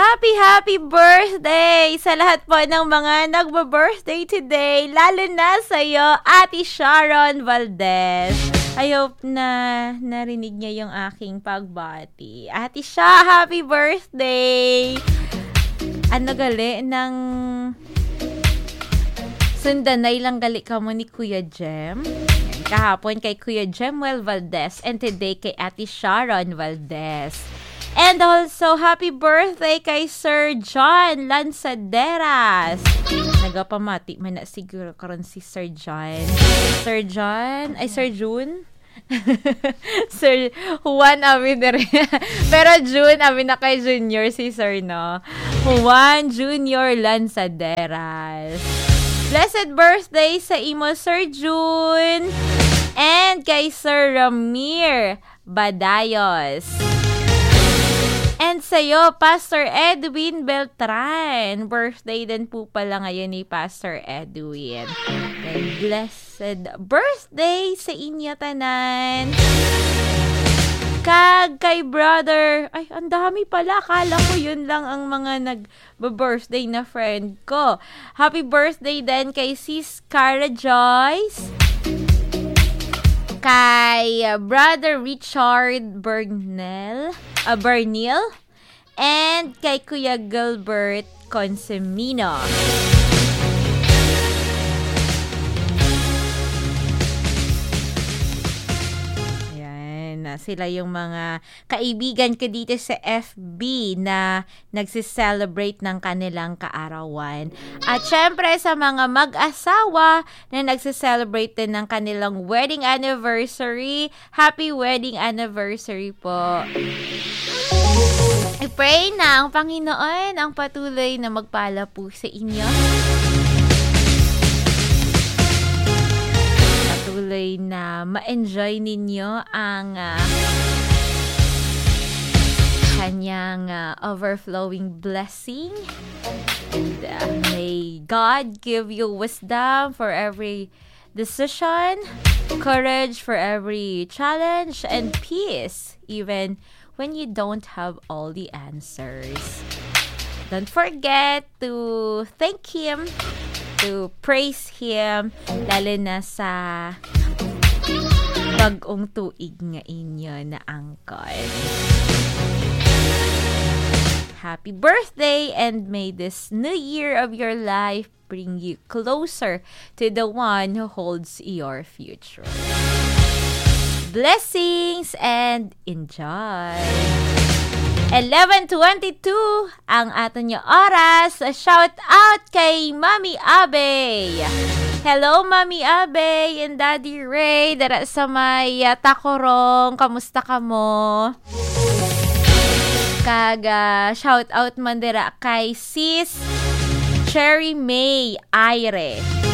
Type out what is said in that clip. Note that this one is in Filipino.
Happy birthday sa lahat po ng mga nagba-birthday today, lalo na sa'yo, Ate Sharon Valdez. I hope na narinig niya yung aking pagbati. Ate Sha, happy birthday! Ano gali ng sundanay lang gali ka mo ni Kuya Jem? Kahapon kay Kuya Jemuel Valdez and today kay Ate Sharon Valdez. And also, happy birthday kay Sir John Lanzaderas. Nagapamati man na siguro karon si Sir John. Sir John? Ay, Sir June? Sir Juan Amin. Pero June, amin na kay Junior si Sir, no? Juan Junior Lanzaderas. Blessed birthday sa imo, Sir June. And kay Sir Ramir Badayos. And sa'yo, Pastor Edwin Beltran. Birthday din po pala ngayon ni Pastor Edwin. And blessed birthday sa inyo tanan. Kag kay brother. Ay, ang dami pala. Akala ko yun lang ang mga nag-birthday na friend ko. Happy birthday din kay Sis Cara Joyce. Kay brother Richard Bernil, and kay Kuya Gilbert Consemino. Sila yung mga kaibigan ko dito sa FB na nagsiselebrate ng kanilang kaarawan. At syempre sa mga mag-asawa na nagsiselebrate din ng kanilang wedding anniversary. Happy wedding anniversary po. I-pray na ang Panginoon ang patuloy na magpala po sa inyo. Patuloy na ma-enjoy ninyo ang kanyang overflowing blessing. And may God give you wisdom for every decision, courage for every challenge, and peace even when you don't have all the answers. Don't forget to thank Him, to praise Him, lalo na sa bagong tuig nga inyo na angkol. Happy birthday, and may this new year of your life bring you closer to the one who holds your future. Blessings and enjoy! 11:22 ang aton yung oras. Shout out kay Mami Abe. Hello, Mami Abe and Daddy Ray. Dara sa may Tacorong. Kamusta ka mo? Kaga shout out man dira kay Sis Cherry May Aire.